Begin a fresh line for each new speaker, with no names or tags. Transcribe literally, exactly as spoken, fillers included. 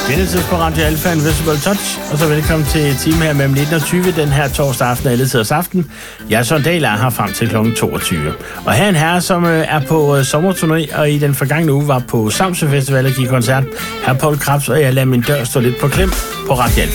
Vendetid på Radio Alfa Invisible Touch, og så velkommen til time her mellem nitten og tyve den her torsdag aften og alle tiders aften. Jeg er Søren Dahl, er her frem til klokken toogtyve. Og her er en herre, som øh, er på øh, sommerturné, og i den forgangne uge var på Samsø Festival og gik koncert. Her er Paul Krebs, og jeg lader min dør stå lidt på klem på Radio Alfa.